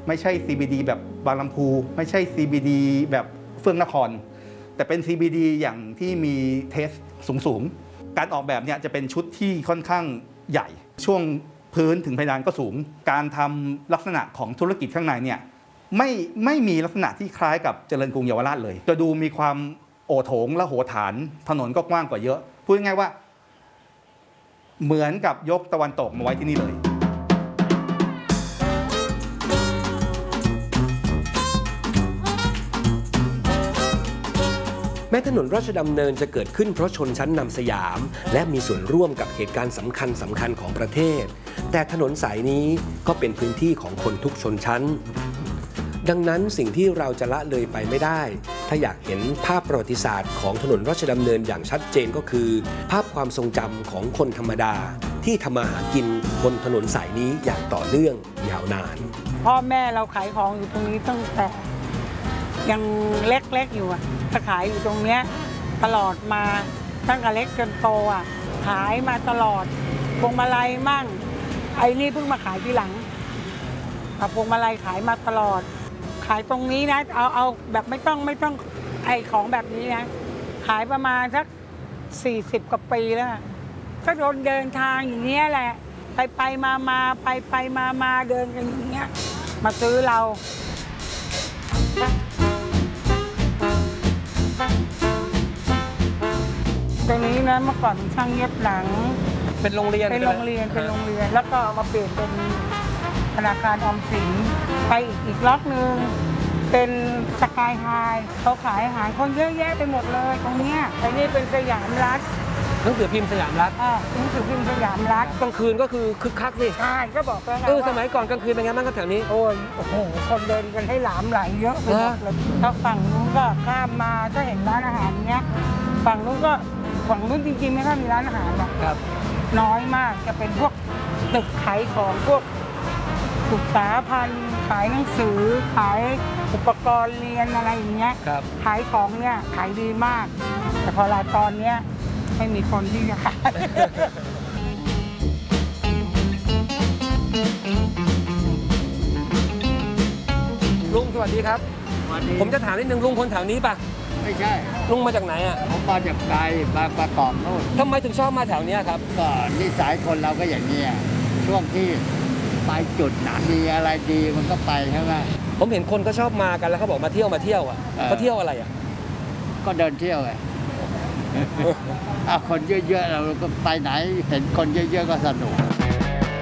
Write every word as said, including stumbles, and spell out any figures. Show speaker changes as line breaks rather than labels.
ไม่ใช่ ซี บี ดี แบบบางลำพูไม่ใช่ ซี บี ดี แบบเฟื่องนครแต่เป็น ซี บี ดี อย่างที่มีเทสสูงๆการออกแบบเนี่ยจะเป็นชุดที่ค่อนข้างใหญ่ช่วงพื้นถึงเพดานก็สูงการทำลักษณะของธุรกิจข้างในเนี่ยไม่ไม่มีลักษณะที่คล้ายกับเจริญกรุงเยาวราชเลยจะดูมีความโอโถงและโหฐานถนนก็กว้างกว่าเยอะพูดง่ายๆว่าเหมือนกับยกตะวันตกมาไว้ที่นี่เลย
แม้ถนนราชดำเนินจะเกิดขึ้นเพราะชนชั้นนำสยามและมีส่วนร่วมกับเหตุการณ์สำคัญสำคัญของประเทศแต่ถนนสายนี้ก็เป็นพื้นที่ของคนทุกชนชั้นดังนั้นสิ่งที่เราจะละเลยไปไม่ได้ถ้าอยากเห็นภาพประวัติศาสตร์ของถนนราชดำเนินอย่างชัดเจนก็คือภาพความทรงจำของคนธรรมดาที่ทำมาหากินบนถนนสายนี้อย่างต่อเนื่องยาวนาน
พ่อแม่เราขายของอยู่ตรงนี้ตั้งแต่ยังเล็กๆอยู่อ่ะจะขายอยู่ตรงเนี้ยตลอดมาตั้งแต่เล็กจนโตอ่ะขายมาตลอดพวงมาลัยมั่งไอ้นี่เพิ่งมาขายทีหลังพวงมาลัยขายมาตลอดขายตรงนี้นะเอาเอาแบบไม่ต้องไม่ต้องไอ้ของแบบนี้นะขายประมาณสักสี่สิบกว่าปีแล้วก็โดนเดินทางอย่างเงี้ยแหละไปไปมามาไปไปมามาเดินกันอย่างเงี้ยมาซื้อเราตรงนี้นะเมื่อก่อนช่างเย็บหนัง
เป็นโรงเรียน
เป็นโรงเรียนเป็นโรงเรียนแล้วก็มาเปลี่ยนเป็นธนาคารออมสินไปอีกอีกล็อกหนึ่งเป็นสกายไฮเขาขายอาหารคนเยอะแยะไปหมดเลยตรงนี้ไอ้นี่เป็นสยามรัฐ
หนังสือพิมพ์สยามรัฐ
อ่าหนังสือพิมพ์สยามรัฐ
กลางคืนก็คือคึกคักสิ
ใช่ก็บอกแล้วไง
เออสมัยก่อนกลางคืนเป็นไงบ้างครับแถวนี้
โอ้ยโอ้โหคนเดินกันให้หลามไหลเยอะไปหมดเลยถ้าฝั่งนู้นก็ข้ามมาก็เห็นร้านอาหารเนี้ยฝั่งนู้นก็ฝั่งนู้นจริงๆไม่ค่อยมีร้านอาหารหรอก
ครับ
น้อยมากจะเป็นพวกตึกขายของพวกศึกษาพันธ์ขายหนังสือขายอุปกรณ์เรียนอะไรอย่างเงี้ยขายของเนี่ยขายดีมากแต่พอเราตอนเนี้ยไม่มีคนที่จะขาย
ลุงสวัสดีครับผมจะถามนิดนึงลุงคนแถวนี้ปะ
ไม่ใช่
ลุงมาจากไหนอ่ะ
ผมมาจากไกลบางประกอบโน่น
ทำไมถึงชอบมาแถวนี้ครับ
ก็นิสัยคนเราก็อย่างนี้ช่วงที่ไปจุดหนักมีอะไรดีมันก็ไปใช่ไหม
ผมเห็นคนก็ชอบมากันแล้วเขาบอกมาเที่ยวมาเที่ยวอ่ะเขาเที่ยวอะไรอ่ะ
ก็เดินเที่ยวไงเอาคนเยอะๆเราก็ไปไหนเห็นคนเยอะๆก็สนุก